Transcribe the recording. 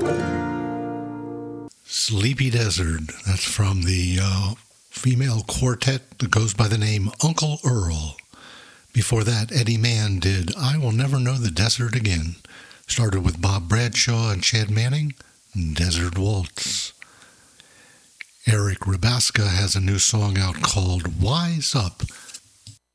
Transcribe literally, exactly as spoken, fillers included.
Sleepy Desert. That's from the uh, female quartet that goes by the name Uncle Earl. Before that, Eddie Mann did I Will Never Know the Desert Again. Started with Bob Bradshaw and Chad Manning, Desert Waltz. Eric Rabaska has a new song out called Wise Up.